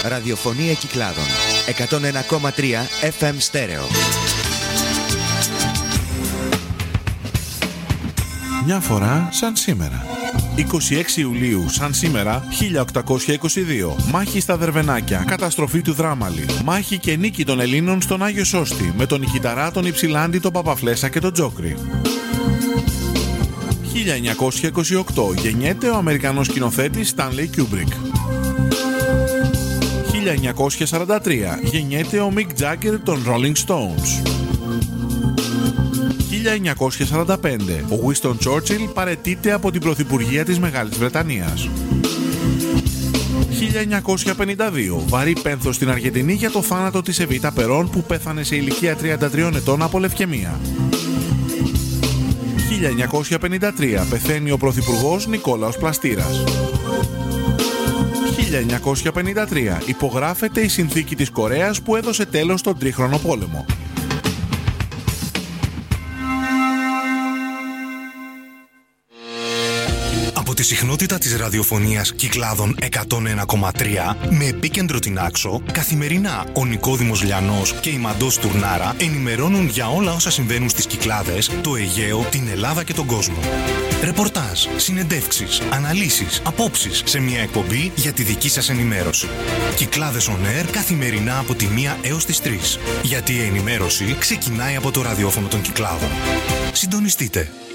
Ραδιοφωνία Κυκλάδων. 101,3 FM στέρεο. Μια φορά σαν σήμερα. 26 Ιουλίου, σαν σήμερα, 1822. Μάχη στα Δερβενάκια, καταστροφή του Δράμαλη. Μάχη και νίκη των Ελλήνων στον Άγιο Σώστη, με τον Νικηταρά, τον Υψηλάντη, τον Παπαφλέσσα και τον Τζόκρη. 1928. Γεννιέται ο Αμερικανός σκηνοθέτης Stanley Kubrick. 1943. Γεννιέται ο Mick Jagger των Rolling Stones. 1945. Ο Winston Churchill παραιτείται από την Πρωθυπουργία της Μεγάλης Βρετανίας. 1952. Βαρύ πένθος στην Αργεντινή για το θάνατο της Εβίτα Περόν, που πέθανε σε ηλικία 33 ετών από λευκαιμία. 1953. Πεθαίνει ο Πρωθυπουργός Νικόλαος Πλαστήρας. 1953. Υπογράφεται η Συνθήκη της Κορέας που έδωσε τέλος στον Τρίχρονο Πόλεμο. Από τη συχνότητα της ραδιοφωνίας Κυκλάδων 101,3 με επίκεντρο την Άξο, καθημερινά ο Νικόδημος Λιανός και η Μαντός Τουρνάρα ενημερώνουν για όλα όσα συμβαίνουν στις Κυκλάδες, το Αιγαίο, την Ελλάδα και τον κόσμο. Ρεπορτάζ, συνεντεύξεις, αναλύσεις, απόψεις σε μια εκπομπή για τη δική σας ενημέρωση. Κυκλάδες On Air καθημερινά από τη 1 έως τις 3. Γιατί η ενημέρωση ξεκινάει από το ραδιόφωνο των Κυκλάδων. Συντονιστείτε.